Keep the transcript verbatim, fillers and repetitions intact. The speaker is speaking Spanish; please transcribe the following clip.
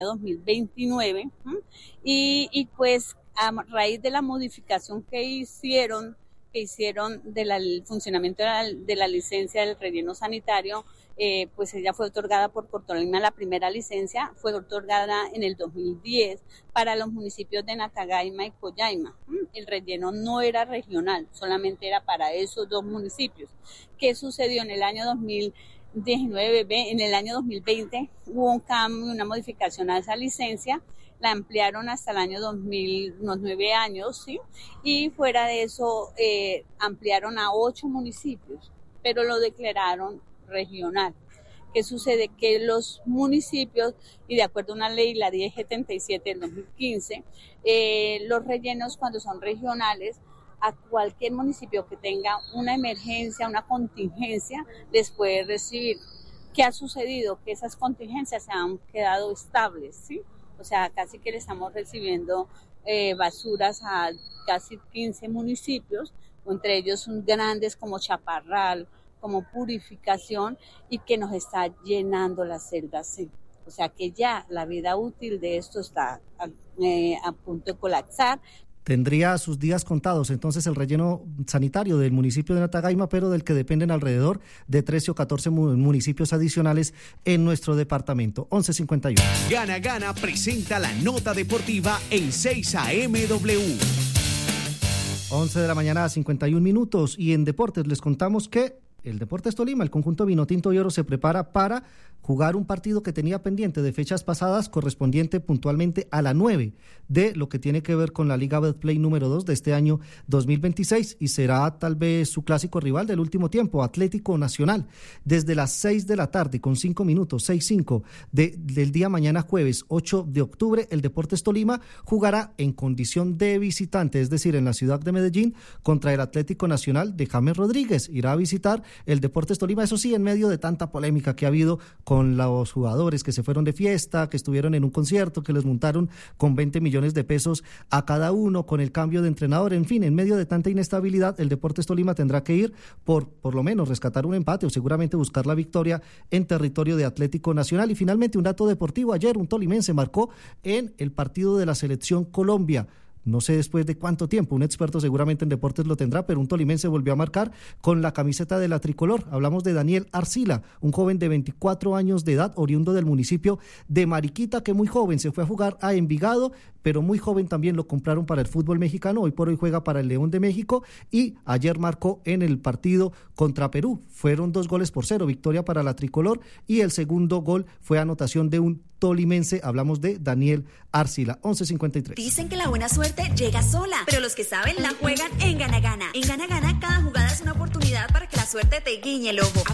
dos mil veintinueve, ¿m? y, y pues a raíz de la modificación que hicieron, que hicieron del funcionamiento de la, de la licencia del relleno sanitario, eh, pues ella fue otorgada por Cortolima, la primera licencia fue otorgada en el dos mil diez para los municipios de Natagaima y Collaima. El relleno no era regional, solamente era para esos dos municipios. ¿Qué sucedió en el año dos mil diecinueve? En el año dos mil veinte hubo un cambio, una modificación a esa licencia, la ampliaron hasta el año dos mil, unos nueve años, ¿sí? Y fuera de eso eh, ampliaron a ocho municipios, pero lo declararon regional. ¿Qué sucede? Que los municipios, y de acuerdo a una ley, la diez setenta y siete del dos mil quince, eh, los rellenos cuando son regionales, a cualquier municipio que tenga una emergencia, una contingencia, les puede recibir. ¿Qué ha sucedido? Que esas contingencias se han quedado estables, ¿sí? O sea, casi que le estamos recibiendo eh, basuras a casi quince municipios, entre ellos son grandes como Chaparral, como Purificación, y que nos está llenando las celdas, sí. O sea que ya la vida útil de esto está eh, a punto de colapsar. Tendría sus días contados entonces el relleno sanitario del municipio de Natagaima, pero del que dependen alrededor de trece o catorce municipios adicionales en nuestro departamento. once cincuenta y uno. Gana Gana presenta la nota deportiva en seis A M W. once de la mañana a cincuenta y un minutos, y en deportes les contamos que el Deportes Tolima, el conjunto Vinotinto y Oro, se prepara para jugar un partido que tenía pendiente de fechas pasadas, correspondiente puntualmente a la nueve de lo que tiene que ver con la Liga Betplay número dos de este año dos mil veintiséis, y será tal vez su clásico rival del último tiempo, Atlético Nacional. Desde las seis de la tarde con cinco minutos, seis cinco de, del día mañana jueves ocho de octubre, el Deportes Tolima jugará en condición de visitante, es decir, en la ciudad de Medellín, contra el Atlético Nacional de James Rodríguez. Irá a visitar el Deportes Tolima, eso sí, en medio de tanta polémica que ha habido con los jugadores que se fueron de fiesta, que estuvieron en un concierto, que les montaron con veinte millones de pesos a cada uno, con el cambio de entrenador, en fin, en medio de tanta inestabilidad, el Deportes Tolima tendrá que ir por, por lo menos, rescatar un empate o seguramente buscar la victoria en territorio de Atlético Nacional. Y finalmente, un dato deportivo: ayer un tolimense marcó en el partido de la Selección Colombia. No sé después de cuánto tiempo, un experto seguramente en deportes lo tendrá, pero un tolimense volvió a marcar con la camiseta de la tricolor. Hablamos de Daniel Arcila, un joven de veinticuatro años de edad, oriundo del municipio de Mariquita, que muy joven se fue a jugar a Envigado, pero muy joven también lo compraron para el fútbol mexicano. Hoy por hoy juega para el León de México y ayer marcó en el partido contra Perú. Fueron dos goles por cero, victoria para la tricolor, y el segundo gol fue anotación de un tolimense. Hablamos de Daniel Arcila. once cincuenta y tres. Dicen que la buena suerte llega sola, pero los que saben la juegan en Gana Gana. En Gana Gana cada jugada es una oportunidad para que la suerte te guiñe el ojo.